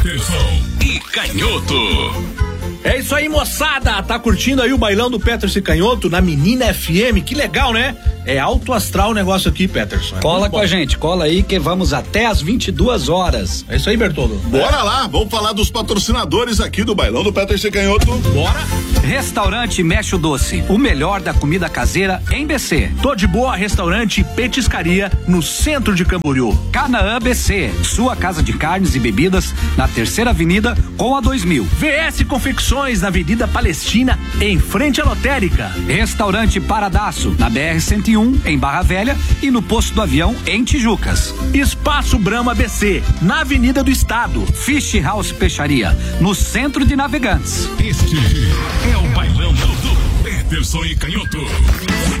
Peterson e Canhoto. É isso aí, moçada, tá curtindo aí o bailão do Peterson e Canhoto na Menina FM, que legal, né? É alto astral o negócio aqui, Peterson. Cola com a gente, cola aí que vamos até às 22 horas. É isso aí, Bertoldo. Bora lá, vamos falar dos patrocinadores aqui do bailão do Peterson e Canhoto. Bora. Restaurante Mexe o Doce, o melhor da comida caseira em BC. Tô de boa, restaurante e petiscaria no centro de Camboriú. Canaã BC, sua casa de carnes e bebidas na Terceira Avenida com a 2000. VS Confecções na Avenida Palestina, em frente à lotérica. Restaurante Paradaço, na BR-101, em Barra Velha e no Posto do Avião, em Tijucas. Espaço Brahma BC, na Avenida do Estado. Fish House Peixaria, no centro de Navegantes. Este é o bailão do Peterson e Canhoto.